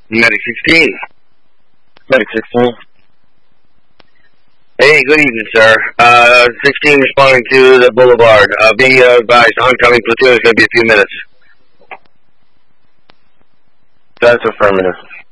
Medic 16. Medic 16. Hey, good evening, sir. 16 responding to the boulevard. Be advised, oncoming platoon is going to be a few minutes. That's affirmative.